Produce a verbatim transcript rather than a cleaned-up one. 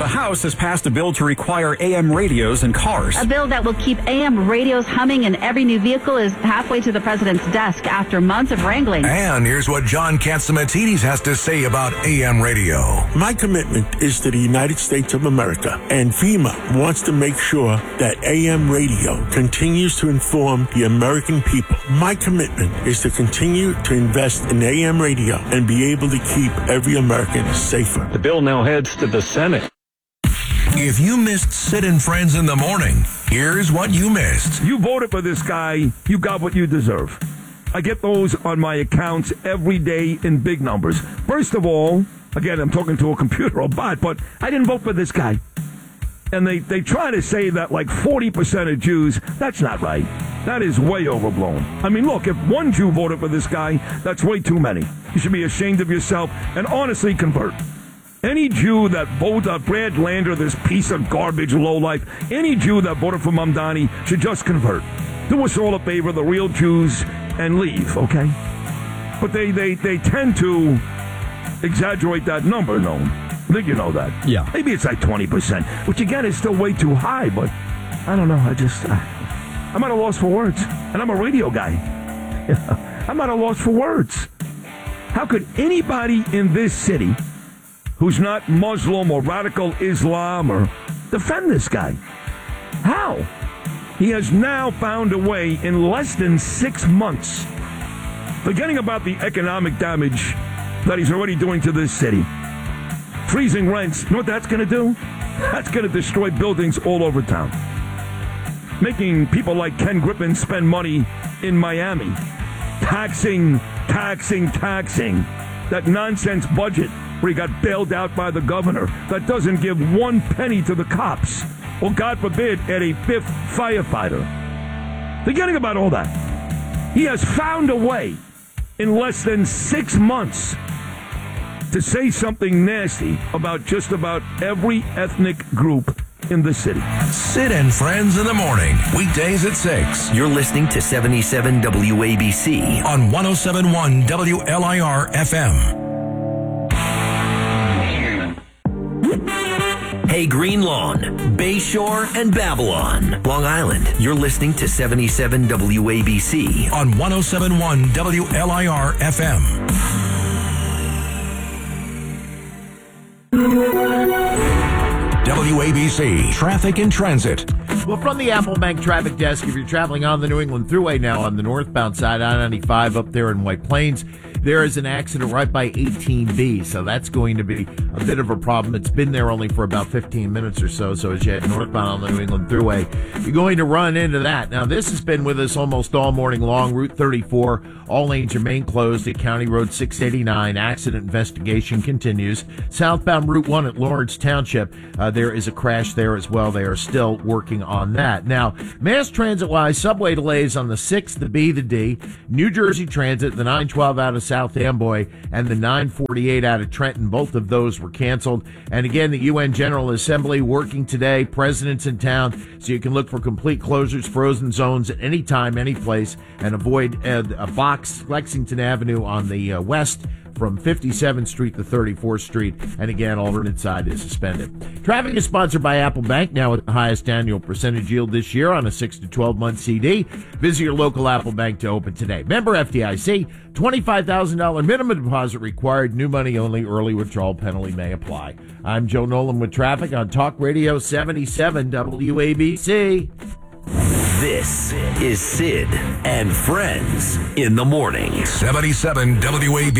The House has passed a bill to require A M radios in cars. A bill that will keep A M radios humming in every new vehicle is halfway to the president's desk after months of wrangling. And here's what John Catsimatidis has to say about A M radio. My commitment is to the United States of America, and FEMA wants to make sure that A M radio continues to inform the American people. My commitment is to continue to invest in A M radio and be able to keep every American safer. The bill now heads to the Senate. If you missed Sid and Friends in the morning, here's what you missed. You voted for this guy, you got what you deserve. I get those on my accounts every day in big numbers. First of all, again, I'm talking to a computer or bot, but I didn't vote for this guy. And they, they try to say that like forty percent of Jews, that's not right. That is way overblown. I mean, look, if one Jew voted for this guy, that's way too many. You should be ashamed of yourself and honestly convert. Any Jew that voted for Brad Lander, this piece of garbage lowlife, any Jew that voted for Mamdani should just convert. Do us all a favor, the real Jews, and leave, okay? But they, they, they tend to exaggerate that number, no? I think you know that. Yeah. Maybe it's like twenty percent, which again is still way too high, but I don't know. I just, I, I'm at a loss for words. And I'm a radio guy. I'm at a loss for words. How could anybody in this city who's not Muslim or radical Islam or defend this guy? How? He has now found a way in less than six months, forgetting about the economic damage that he's already doing to this city. Freezing rents, you know what that's going to do? That's going to destroy buildings all over town. Making people like Ken Griffin spend money in Miami. Taxing, taxing, taxing. That nonsense budget where he got bailed out by the governor that doesn't give one penny to the cops. Or, God forbid, add a fifth firefighter. Forgetting about all that. He has found a way in less than six months to say something nasty about just about every ethnic group in the city. Sid and Friends in the morning, weekdays at six. You're listening to seventy-seven W A B C On one oh seven point one W L I R F M. Hey, Green Lawn, Bayshore, and Babylon, Long Island. You're listening to seventy-seven W A B C On one oh seven point one W L I R F M. W A B C Traffic and Transit. Well, from the Apple Bank Traffic Desk, if you're traveling on the New England Thruway now on the northbound side, I ninety-five up there in White Plains, there is an accident right by eighteen B, so that's going to be a bit of a problem. It's been there only for about fifteen minutes or so, so as you head northbound on the New England Thruway, you're going to run into that. Now, this has been with us almost all morning long. Route thirty-four, all lanes remain closed at County Road six eighty-nine. Accident investigation continues. Southbound Route one at Lawrence Township, uh, there is a crash there as well. They are still working on that. Now, mass transit-wise, subway delays on the six, the B, the D, New Jersey Transit, the nine twelve out of South Amboy, and the nine forty-eight out of Trenton. Both of those were canceled. And again, the U N General Assembly working today. President's in town, so you can look for complete closures, frozen zones at any time, any place, and avoid uh, a box, Lexington Avenue on the uh, west, from fifty-seventh Street to thirty-fourth Street. And again, alternate side is suspended. Traffic is sponsored by Apple Bank, now at the highest annual percentage yield this year on a six to twelve month C D. Visit your local Apple Bank to open today. Member F D I C, twenty-five thousand dollars minimum deposit required. New money only. Early withdrawal penalty may apply. I'm Joe Nolan with traffic on Talk Radio seventy-seven W A B C. This is Sid and Friends in the morning. seventy-seven W A B